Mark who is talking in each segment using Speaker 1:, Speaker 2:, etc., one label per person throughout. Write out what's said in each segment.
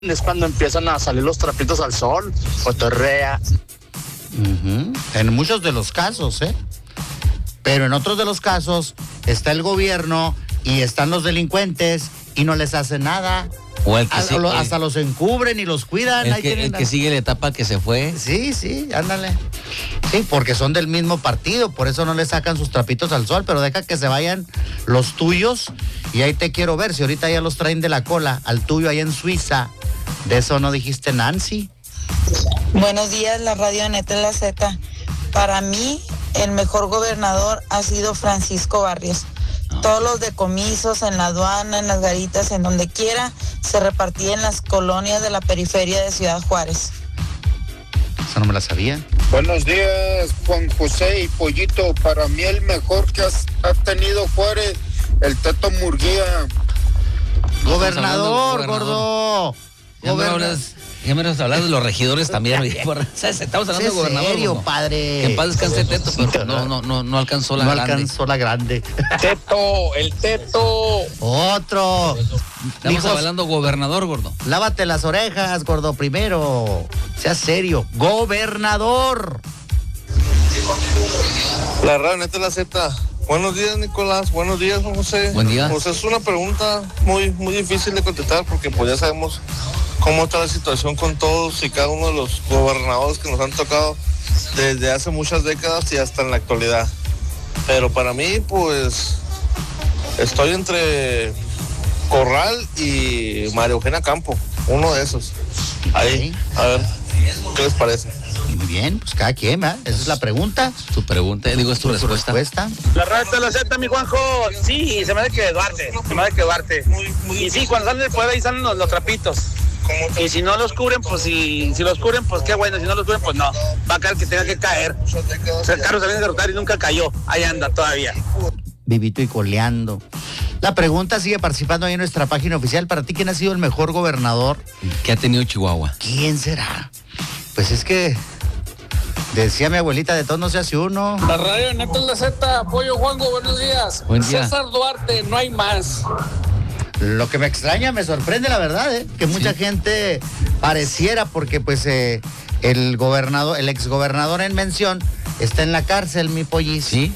Speaker 1: es cuando empiezan a salir los trapitos al sol, cotorrea.
Speaker 2: En muchos de los casos, pero en otros de los casos está el gobierno y están los delincuentes y no les hacen nada.
Speaker 3: O el que
Speaker 2: hasta los encubren y los cuidan.
Speaker 3: El que sigue la etapa que se fue.
Speaker 2: Sí, ándale. Sí, porque son del mismo partido, por eso no le sacan sus trapitos al sol, pero deja que se vayan los tuyos y ahí te quiero ver. Si ahorita ya los traen de la cola al tuyo ahí en Suiza, de eso no dijiste, Nancy.
Speaker 4: Buenos días, la radio Neta en la Z. Para mí, el mejor gobernador ha sido Francisco Barrios. Todos los decomisos en la aduana, en las garitas, en donde quiera, se repartía en las colonias de la periferia de Ciudad Juárez.
Speaker 2: Eso no me la sabía.
Speaker 5: Buenos días, Juan José y Pollito. Para mí el mejor que ha tenido Juárez, el Teto Murguía.
Speaker 2: Gobernador, gordo.
Speaker 3: Ya me has hablado de los regidores también. Estamos hablando de gobernador.
Speaker 2: ¿En serio,
Speaker 3: ¿no?
Speaker 2: padre?
Speaker 3: Que en paz descanse Teto, pero no alcanzó la grande.
Speaker 2: No alcanzó la grande.
Speaker 1: Teto, el Teto.
Speaker 2: Otro.
Speaker 3: Estamos hablando gobernador, gordo.
Speaker 2: Lávate las orejas, gordo, primero. Sea serio. Gobernador.
Speaker 6: La radio Neta en la Z. Buenos días, Nicolás. Buenos días, Juan José.
Speaker 3: Buen día.
Speaker 6: Pues es una pregunta muy difícil de contestar porque pues ya sabemos cómo está la situación con todos y cada uno de los gobernadores que nos han tocado desde hace muchas décadas y hasta en la actualidad. Pero para mí, pues, estoy entre Corral y María Eugenia Campo, uno de esos. Ahí, a ver, ¿qué les parece?
Speaker 2: Muy bien, pues cada quien, ¿verdad? Esa es la pregunta.
Speaker 3: Tu pregunta, digo, es tu respuesta.
Speaker 1: La radio de la Z, mi Juanjo. Sí, se me hace que Duarte. Y sí, cuando salen del poder ahí salen los trapitos. Y si no los cubren, pues si los cubren, pues qué bueno. Si no los cubren, pues no. Va a caer que tenga que caer. O sea, el carro se viene a derrotar y nunca cayó. Ahí anda todavía.
Speaker 2: Vivito y coleando. La pregunta sigue participando ahí en nuestra página oficial. Para ti, ¿quién ha sido el mejor gobernador
Speaker 3: que ha tenido Chihuahua?
Speaker 2: ¿Quién será? Pues es que decía mi abuelita, de todo no se hace uno.
Speaker 7: La radio Neta en la Z, Pollo Juanjo, buenos días.
Speaker 3: Buen día.
Speaker 7: César Duarte, no hay más.
Speaker 2: Lo que me extraña, me sorprende la verdad, que mucha gente pareciera, porque pues el exgobernador en mención está en la cárcel, mi pollis.
Speaker 3: Sí.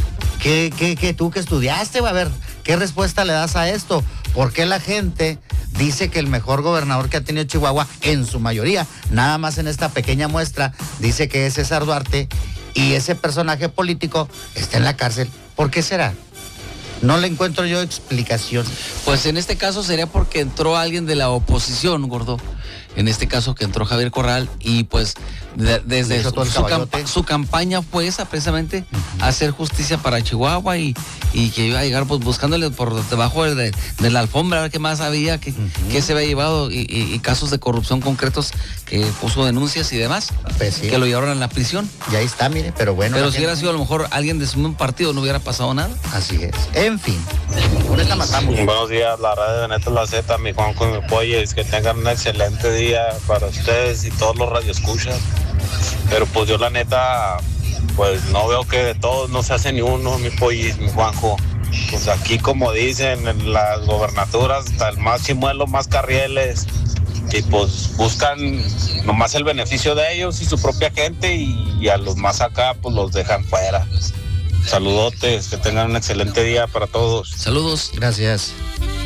Speaker 2: ¿Qué tú que estudiaste? A ver, ¿qué respuesta le das a esto? ¿Por qué la gente dice que el mejor gobernador que ha tenido Chihuahua, en su mayoría, nada más en esta pequeña muestra, dice que es César Duarte, y ese personaje político está en la cárcel? ¿Por qué será? No le encuentro yo explicación.
Speaker 3: Pues en este caso sería porque entró alguien de la oposición, gordo. En este caso que entró Javier Corral y pues desde su campaña fue esa precisamente, hacer justicia para Chihuahua y que iba a llegar pues buscándole por debajo de la alfombra a ver qué más había, qué se había llevado y casos de corrupción concretos que puso denuncias y demás,
Speaker 2: pues sí,
Speaker 3: que lo llevaron a la prisión.
Speaker 2: Y ahí está, mire, pero bueno.
Speaker 3: Pero si hubiera sido a lo mejor alguien de su mismo partido no hubiera pasado nada.
Speaker 2: Así es. En fin, con esta matamos.
Speaker 8: Buenos días, la radio de Neta la Z, mi Juan con mi Polles, que tengan un excelente día para ustedes y todos los radioescuchas. Pero pues yo la neta, pues no veo que de todos no se hace ni uno, mi Pollis, mi Juanjo. Pues aquí, como dicen, en las gobernaturas, hasta el más chimuelo, más carrieles. Y pues buscan nomás el beneficio de ellos y su propia gente, y a los más acá pues los dejan fuera. Saludotes, que tengan un excelente día para todos.
Speaker 3: Saludos.
Speaker 2: Gracias.